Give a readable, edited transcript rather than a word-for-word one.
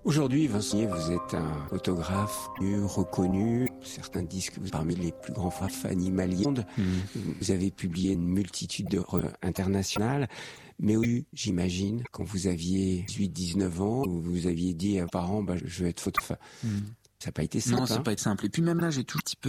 Aujourd'hui, Vincent, vous êtes un photographe reconnu. Certains disent que vous êtes parmi les plus grands photographes animaliers du monde. Vous avez publié une multitude d'œuvres internationales. Mais oui, j'imagine, quand vous aviez 18-19 ans, vous aviez dit à vos parents, je veux être photographe. Ça n'a pas été simple. Non, ça n'a pas été simple. Et puis même là, j'ai tout un petit peu